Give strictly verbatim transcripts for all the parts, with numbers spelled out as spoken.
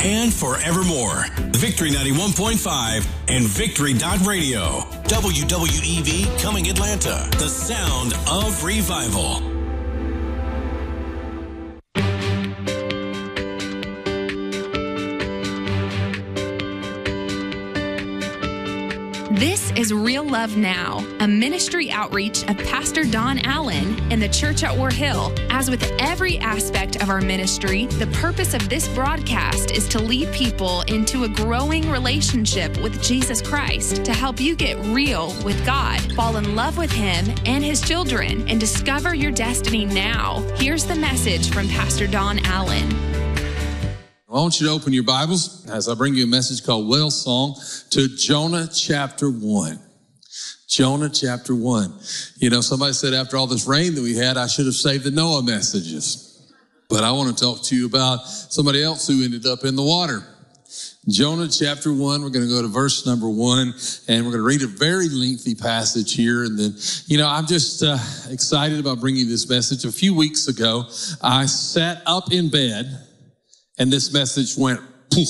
and forevermore. Victory ninety-one point five and Victory dot radio. W W E V Coming Atlanta, the sound of revival. This is Real Love Now, a ministry outreach of Pastor Don Allen in the church at War Hill. As with every aspect of our ministry, the purpose of this broadcast is to lead people into a growing relationship with Jesus Christ, to help you get real with God, fall in love with Him and His children, and discover your destiny now. Here's the message from Pastor Don Allen. I want you to open your Bibles as I bring you a message called Well Song to Jonah chapter one. Jonah chapter one. You know, somebody said after all this rain that we had, I should have saved the Noah messages. But I want to talk to you about somebody else who ended up in the water. Jonah chapter one, we're going to go to verse number one, and we're going to read a very lengthy passage here. And then, you know, I'm just uh, excited about bringing this message. A few weeks ago, I sat up in bed, and this message went poof.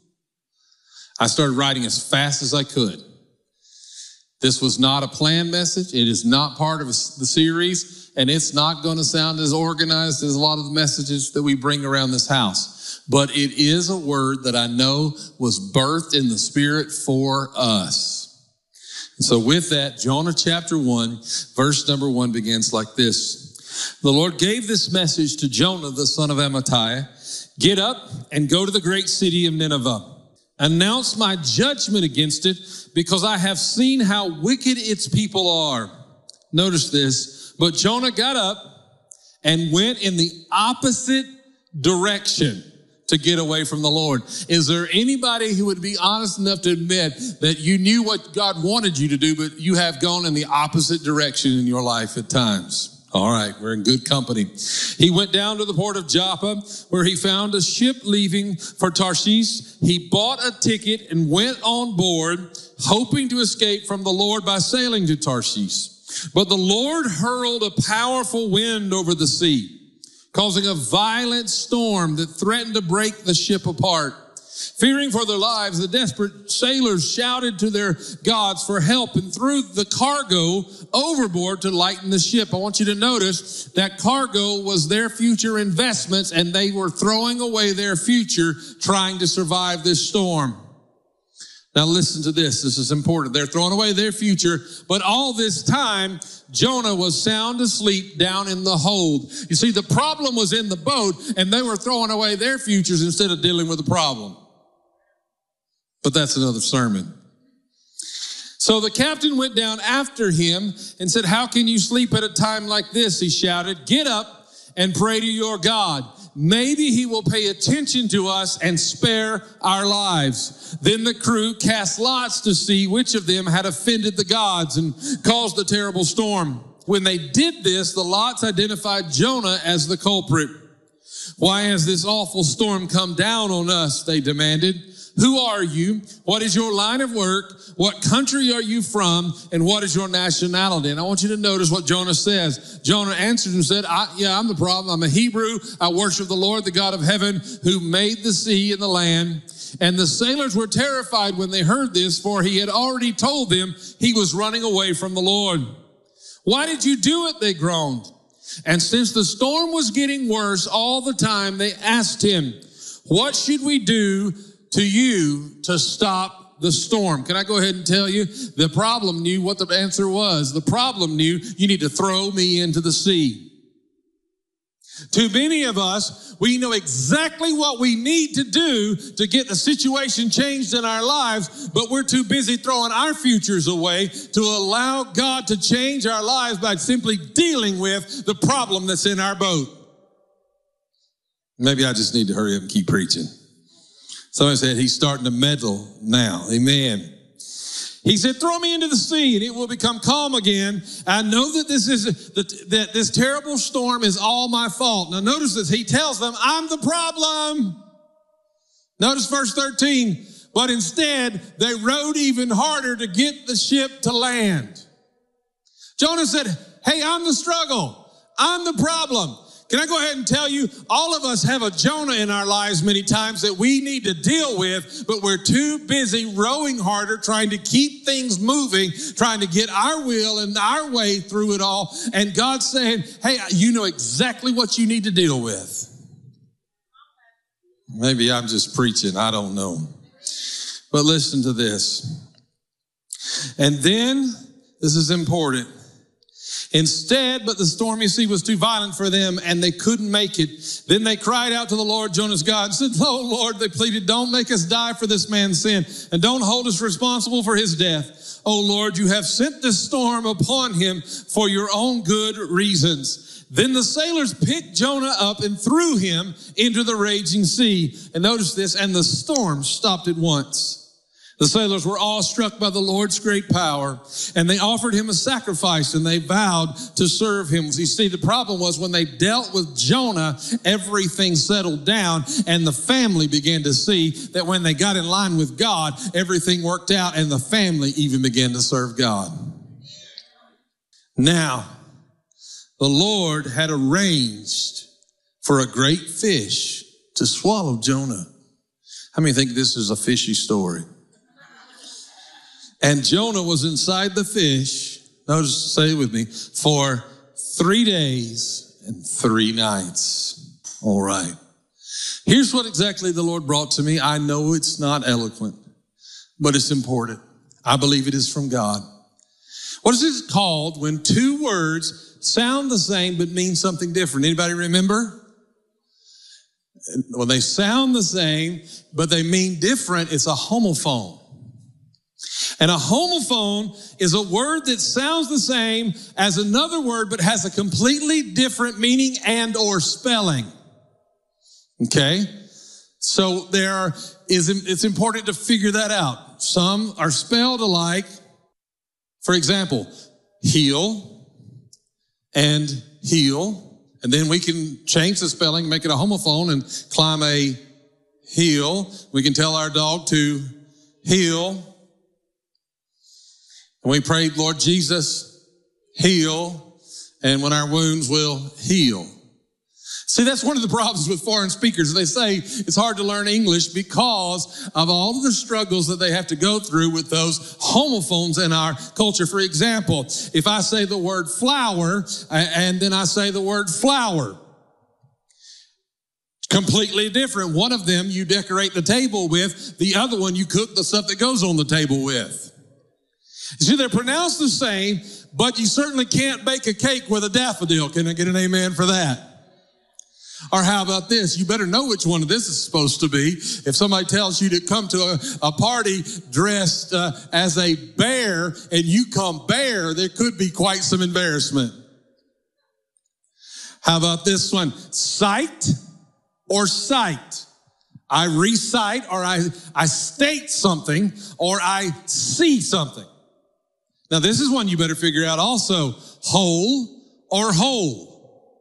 I started writing as fast as I could. This was not a planned message. It is not part of the series, and it's not going to sound as organized as a lot of the messages that we bring around this house. But it is a word that I know was birthed in the Spirit for us. And so with that, Jonah chapter one, verse number one begins like this. The Lord gave this message to Jonah, the son of Amittai. Get up and go to the great city of Nineveh. Announce my judgment against it, because I have seen how wicked its people are. Notice this. But Jonah got up and went in the opposite direction to get away from the Lord. Is there anybody who would be honest enough to admit that you knew what God wanted you to do, but you have gone in the opposite direction in your life at times? All right, we're in good company. He went down to the port of Joppa, where he found a ship leaving for Tarshish. He bought a ticket and went on board, hoping to escape from the Lord by sailing to Tarshish. But the Lord hurled a powerful wind over the sea, causing a violent storm that threatened to break the ship apart. Fearing for their lives, the desperate sailors shouted to their gods for help and threw the cargo overboard to lighten the ship. I want you to notice that cargo was their future investments, and they were throwing away their future trying to survive this storm. Now listen to this. This is important. They're throwing away their future, but all this time, Jonah was sound asleep down in the hold. You see, the problem was in the boat, and they were throwing away their futures instead of dealing with the problem. But that's another sermon. So the captain went down after him and said, "How can you sleep at a time like this?" He shouted. "Get up and pray to your God. Maybe he will pay attention to us and spare our lives." Then the crew cast lots to see which of them had offended the gods and caused the terrible storm. When they did this, the lots identified Jonah as the culprit. "Why has this awful storm come down on us?" they demanded. "Who are you? What is your line of work? What country are you from? And what is your nationality?" And I want you to notice what Jonah says. Jonah answered and said, I, yeah, I'm the problem. I'm a Hebrew. I worship the Lord, the God of heaven, who made the sea and the land. And the sailors were terrified when they heard this, for he had already told them he was running away from the Lord. "Why did you do it?" they groaned. And since the storm was getting worse all the time, they asked him, "What should we do to you to stop the storm?" Can I go ahead and tell you? The problem knew what the answer was. The problem knew, you need to throw me into the sea. Too many of us, we know exactly what we need to do to get the situation changed in our lives, but we're too busy throwing our futures away to allow God to change our lives by simply dealing with the problem that's in our boat. Maybe I just need to hurry up and keep preaching. Somebody said he's starting to meddle now. Amen. He said, "Throw me into the sea and it will become calm again. I know that this is that, that this terrible storm is all my fault." Now notice this. He tells them, "I'm the problem." Notice verse thirteen. But instead, they rowed even harder to get the ship to land. Jonah said, "Hey, I'm the struggle. I'm the problem. Can I go ahead and tell you, all of us have a Jonah in our lives many times that we need to deal with, but we're too busy rowing harder, trying to keep things moving, trying to get our will and our way through it all. And God's saying, hey, you know exactly what you need to deal with. Maybe I'm just preaching, I don't know. But listen to this. And then, this is important. Instead, but the stormy sea was too violent for them and they couldn't make it. Then they cried out to the Lord, Jonah's God, and said, oh Lord, they pleaded, don't make us die for this man's sin and don't hold us responsible for his death. Oh Lord, you have sent this storm upon him for your own good reasons. Then the sailors picked Jonah up and threw him into the raging sea. And notice this, and the storm stopped at once. The sailors were awestruck by the Lord's great power, and they offered him a sacrifice, and they vowed to serve him. You see, the problem was when they dealt with Jonah, everything settled down, and the family began to see that when they got in line with God, everything worked out, and the family even began to serve God. Now, the Lord had arranged for a great fish to swallow Jonah. How many think this is a fishy story? And Jonah was inside the fish, notice, say it with me, for three days and three nights. All right. Here's what exactly the Lord brought to me. I know it's not eloquent, but it's important. I believe it is from God. What is it called when two words sound the same but mean something different? Anybody remember? When they sound the same but they mean different, it's a homophone. And a homophone is a word that sounds the same as another word, but has a completely different meaning and or spelling. Okay? So there is, it's important to figure that out. Some are spelled alike. For example, heal and heal. And then we can change the spelling, make it a homophone and climb a heel. We can tell our dog to heel. And we prayed, Lord Jesus, heal, and when our wounds will heal. See, that's one of the problems with foreign speakers. They say it's hard to learn English because of all of the struggles that they have to go through with those homophones in our culture. For example, if I say the word flower and then I say the word flower, completely different. One of them you decorate the table with, the other one you cook the stuff that goes on the table with. You see, they're pronounced the same, but you certainly can't bake a cake with a daffodil. Can I get an amen for that? Or how about this? You better know which one of this is supposed to be. If somebody tells you to come to a, a party dressed uh, as a bear and you come bare, there could be quite some embarrassment. How about this one? Sight or sight? I recite or I, I state something or I see something. Now, this is one you better figure out also. Whole or whole?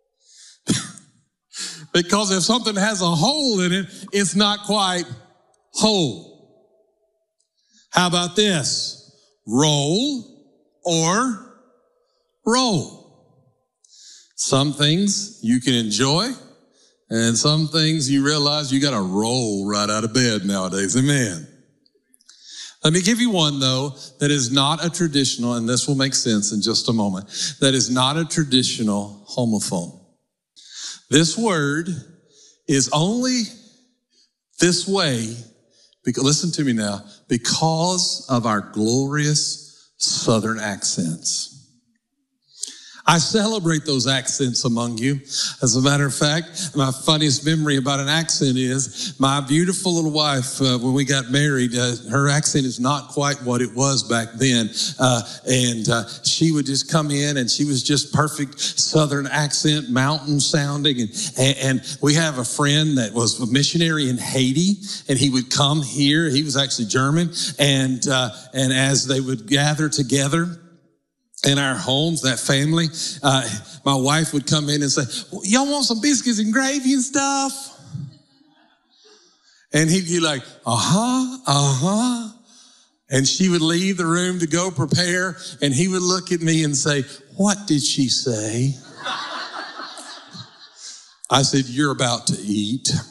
Because if something has a hole in it, it's not quite whole. How about this? Roll or roll? Some things you can enjoy, and some things you realize you got to roll right out of bed nowadays. Amen. Let me give you one, though, that is not a traditional, and this will make sense in just a moment, that is not a traditional homophone. This word is only this way, because, listen to me now, because of our glorious Southern accents. I celebrate those accents among you. As a matter of fact, my funniest memory about an accent is my beautiful little wife, uh, when we got married, uh, her accent is not quite what it was back then. Uh, and uh, she would just come in and she was just perfect Southern accent, mountain sounding. And, and, and we have a friend that was a missionary in Haiti, and he would come here. He was actually German. And, uh, and as they would gather together in our homes, that family, uh, my wife would come in and say, well, y'all want some biscuits and gravy and stuff? And he'd be like, uh-huh, uh-huh. And she would leave the room to go prepare, and he would look at me and say, what did she say? I said, you're about to eat.